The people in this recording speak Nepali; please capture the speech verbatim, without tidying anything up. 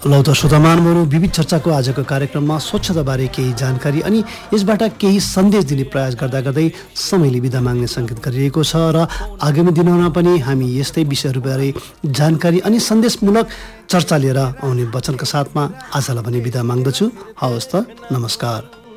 लौ त श्रोता महानुभावहरू, विविध चर्चाको आजको कार्यक्रममा स्वच्छताबारे केही जानकारी अनि यसबाट केही सन्देश दिने प्रयास गर्दा गर्दै समयले बिदा माग्ने सङ्केत गरिरहेको छ र आगामी दिनहरूमा पनि हामी यस्तै विषयहरूबारे जानकारी अनि सन्देशमूलक चर्चा लिएर आउने वचनका साथमा आजलाई पनि बिदा माग्दछु। हवस् त, नमस्कार।